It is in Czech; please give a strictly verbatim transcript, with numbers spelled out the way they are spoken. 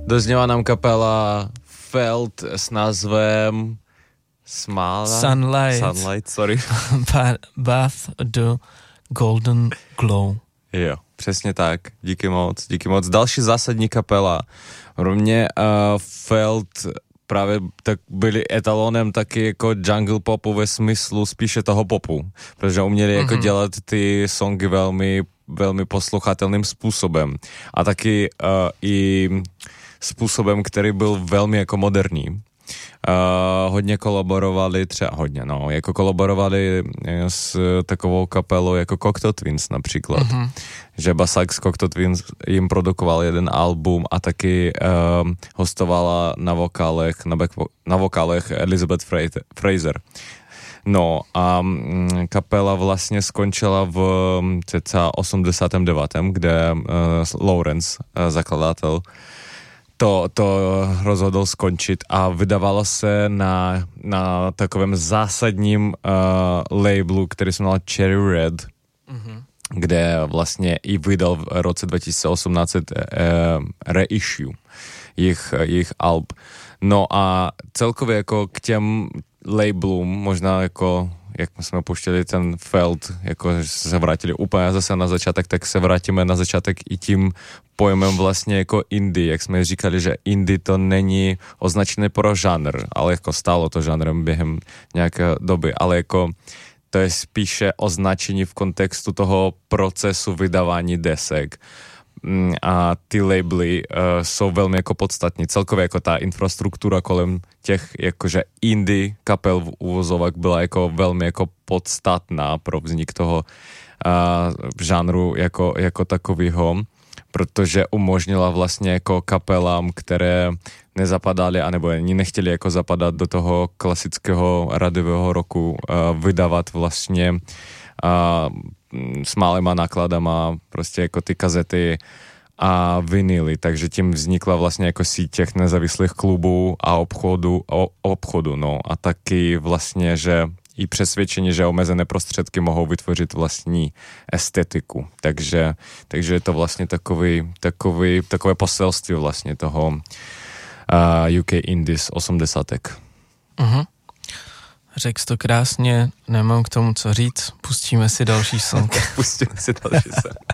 Dozněla nám kapela Felt s názvem Smála? Sunlight. Sunlight, sorry. Bath the Golden Glow. Jo, přesně tak. Díky moc, díky moc. Další zásadní kapela. Pro mě uh, Felt právě tak byli etalonem taky jako jungle popu ve smyslu spíše toho popu, protože uměli mm-hmm. jako dělat ty songy velmi, velmi posluchatelným způsobem a taky uh, i způsobem, který byl velmi jako moderní. Uh, hodně kolaborovali, třeba hodně, no, jako kolaborovali s takovou kapelou jako Cocteau Twins například. Mm-hmm. Že Basak z Cocteau Twins jim produkoval jeden album a taky uh, hostovala na vokálech, na, back, na vokálech Elizabeth Fraser. No a um, kapela vlastně skončila v cca osmdesátém devátém, kde uh, Lawrence, uh, zakladatel, To, to rozhodl skončit a vydávalo se na, na takovém zásadním uh, labelu, který se jmenoval Cherry Red, mm-hmm. kde vlastně i vydal v roce dva tisíce osmnáct uh, reissue jejich, jejich alb. No a celkově jako k těm labelům, možná jako jak jsme pouštěli ten Felt, jako že se vrátili úplně zase na začátek, tak se vrátíme na začátek i tím pojmem vlastně jako indie, jak jsme říkali, že indie to není označené pro žánr, ale jako stálo to žánrem během nějaké doby, ale jako to je spíše označení v kontextu toho procesu vydávání desek. A ty labely uh, jsou velmi jako podstatní. Celkově jako ta infrastruktura kolem těch jakože indie kapel v uvozovek byla jako velmi jako podstatná pro vznik toho uh, žánru jako, jako takového, protože umožnila vlastně jako kapelám, které nezapadaly, anebo ani nechtěli jako zapadat do toho klasického rádiového roku, uh, vydávat vlastně uh, s malýma nákladama, prostě jako ty kazety a vinily, takže tím vznikla vlastně jako síť těch nezávislých klubů a obchodu, o, obchodu, no a taky vlastně, že i přesvědčení, že omezené prostředky mohou vytvořit vlastní estetiku, takže, takže je to vlastně takový, takový, takové poselství vlastně toho uh, U K Indies osmdesátek. Mhm. Řekl jsi to krásně, nemám k tomu co říct, pustíme si další song. Pustíme si další song.